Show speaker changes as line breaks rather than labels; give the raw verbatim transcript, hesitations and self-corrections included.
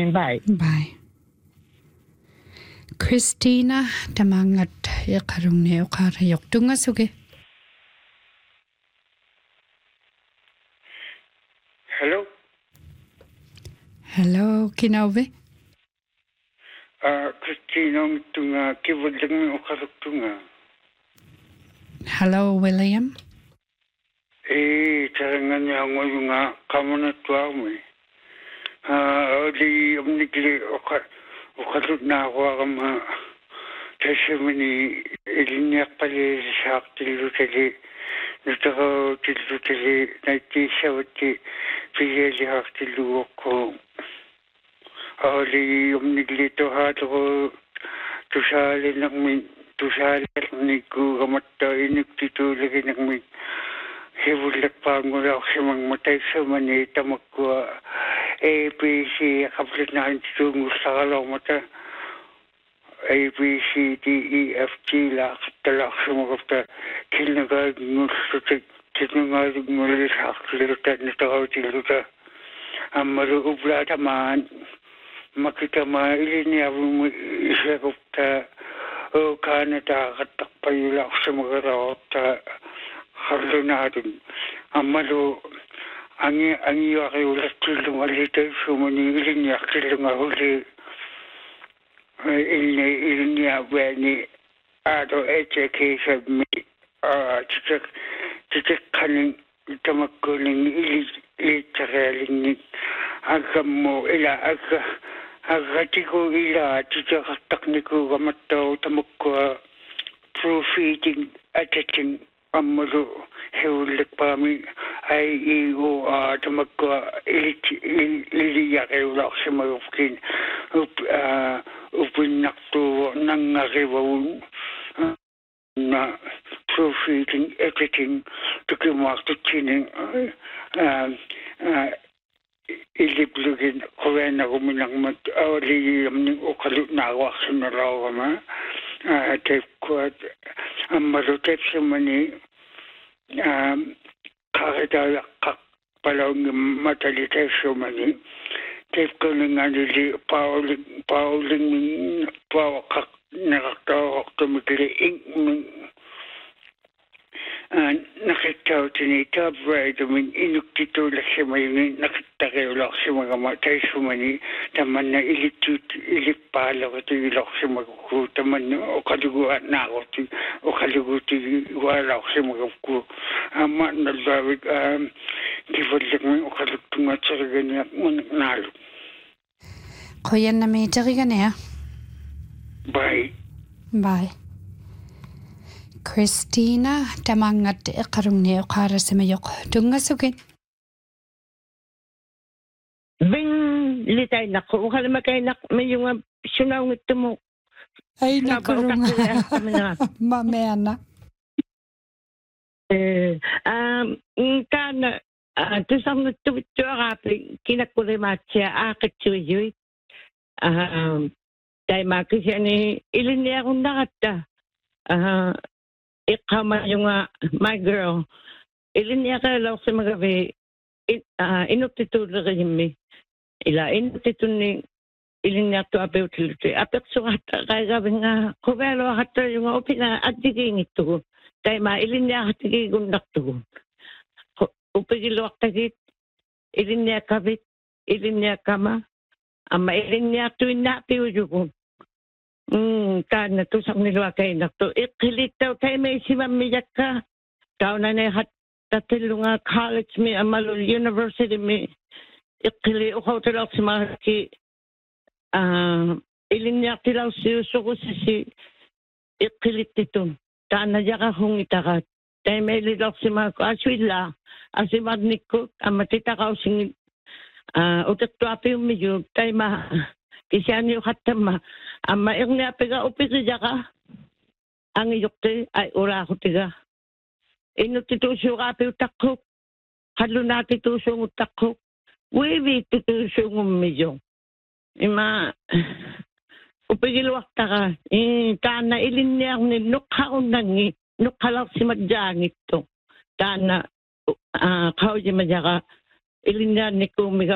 Bye.
Bye. Christina tamangat iqarung ne uqarayuq tunga suge.
Hello.
Hello, kinauve.
Ah, Christina tunga kivudling uqaruk tunga.
Hello, William.
Eh, taranganya ngoyunga kamana tuame. Ah, di omnikli uqar uqaruk na waqama tashimini ilinya pali shaqtilu tali nutago tilu tali naiti shawti piyeli haqtilu ko. Ali omnikli to hato tusali nagmin tusali niku gamatta iniktitu lagi nagmin hibulak pangula simang matay sa mani tamakwa A B C kaplit na tungo sa kalaw mata A B C D E F G la katalak sumakapta kinagag ngusutik kinagag ngulis haklilutan na takaw tiluta ang marugubla taman makita maili niya isakupta o kanata katakpayula sa magaraw ta harlo natin ang malu ang ang iyo kay ulat tilong alita sumani ilinya tilong ahuli ilni ilinya wani ato eche kesa mi ah titik titik kaning tamakkuning ili ilitakaling agam mo ila aga agatiko ila titik takniko gamattaw tamakwa proofing editing amalu hewlik pami ay igo tamakwa iliti iliya kayo lang sa magufkin up upinakto ng ngariwawun na proofing editing tukimakto chining iliblugin kuya na kuminang mat awali amning ukalut na awak sa narawa ma tape ko amalu tape sa mani kakita kak palawang matalita sa mani tape ko na nga nili pauling pauling pawakak nakakawak tumigili ing nakita tini top right min inuktito la si may nakita kayo lang si mga matay sumani taman na ilitut ilipala ko ti ilok si magku taman o kaliguan na ako ti o kaligu ti wala ko si magku ama nalawig kifulik mo o kalugtunga sa ganyan mo nalo.
Kuya na may tarigan ya.
Bye.
Bye. Christina tamangat iqarung ne uqara samayuq tunga suge.
Bing litay nako ukala makay nak may yung sunaw ngito mo.
Ay nakurung mamena.
Eh um kana tusang ngito ito akapi kinakurimatya akit suyoy. Um dahil makisya ni ilinya akong nakata. Ah ikama yung uh, my girl ilinya ka lang sa magabi uh, inutitulo ka yun ila inutitulo ni ilinya to ape utilite apek so hata kaya gabi nga kubelo hata yung opina at diging ito kaya ma ilinya hatigi gundak to upigilo akagit ilinya kabit ilinya kama ama ilinya to inapi ujugo Hmm, kana to sa nila kay nakto ikilit daw kay may si mamiyak ka kau na na hat tatilunga college mi amalu university mi ikili ukaw talaw si maki ah ilinya tilaw si suko si ikilit ito kana jaka hung itaka kay may lilaw si mako aswila asimadnik ko amatita ka sing ah utak to api umiyog kay ma kisyan yung katama ama yung napiga upisi jaka ang iyukti ay ura ko tiga ino titusyo kapi utakok halo na titusyo utakok wiwi titusyo umiyong ima upigilwak ta ka eh kana ilinya ni nukhaon nangi nukhalak si madjangit to kana ah kau je majaka ilinya ni kumiga